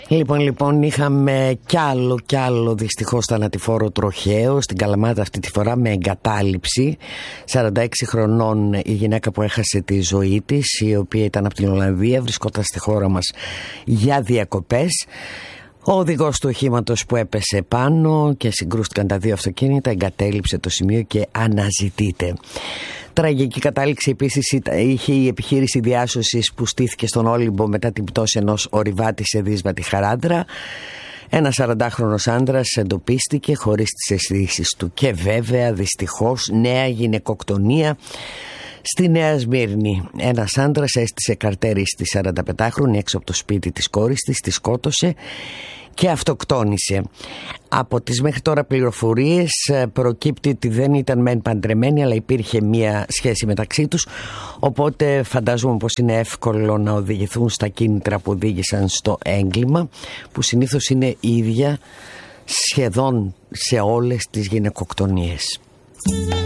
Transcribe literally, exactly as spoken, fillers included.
Λοιπόν, λοιπόν, είχαμε κι άλλο κι άλλο δυστυχώς θανατηφόρο τροχαίο στην Καλαμάτα, αυτή τη φορά με εγκατάλειψη. σαράντα έξι χρονών η γυναίκα που έχασε τη ζωή της, η οποία ήταν από την Ολλανδία, βρισκόταν στη χώρα μας για διακοπές. Ο οδηγός του οχήματος που έπεσε πάνω και συγκρούστηκαν τα δύο αυτοκίνητα εγκατέλειψε το σημείο και αναζητείται. Τραγική κατάληξη επίσης είχε η επιχείρηση διάσωσης που στήθηκε στον Όλυμπο μετά την πτώση ενός ορειβάτη σε δύσβατη Χαράντρα. Ένας σαραντάχρονος άντρας εντοπίστηκε χωρίς τις αισθήσεις του και βέβαια δυστυχώς νέα γυναικοκτονία στη Νέα Σμύρνη. Ένας άντρας έστησε καρτέρι στη σαρανταπεντάχρονη έξω από το σπίτι της κόρης της, τη σκότωσε και αυτοκτόνησε. Από τις μέχρι τώρα πληροφορίες προκύπτει ότι δεν ήταν μεν παντρεμένοι, αλλά υπήρχε μία σχέση μεταξύ τους, οπότε φαντάζομαι πως είναι εύκολο να οδηγηθούν στα κίνητρα που οδήγησαν στο έγκλημα, που συνήθως είναι ίδια σχεδόν σε όλες τις γυναικοκτονίες.